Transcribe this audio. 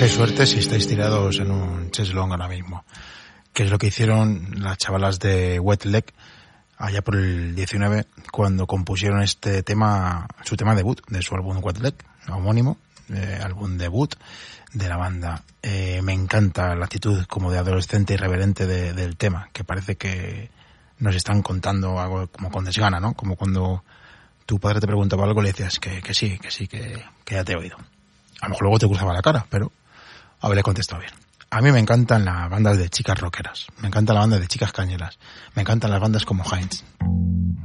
Qué suerte si estáis tirados en un cheslong ahora mismo, que es lo que hicieron las chavalas de Wet Leg allá por el 19, cuando compusieron este tema, su tema debut de su álbum Wet Leg, homónimo, álbum debut de la banda. Me encanta la actitud como de adolescente irreverente del tema, que parece que nos están contando algo como con desgana, ¿no? Como cuando tu padre te preguntaba algo y le decías que sí, que ya te he oído. A lo mejor luego te cruzaba la cara, pero haberle contestado bien. A mí me encantan las bandas de chicas rockeras, me encanta la banda de chicas cañeras, me encantan las bandas como Heinz.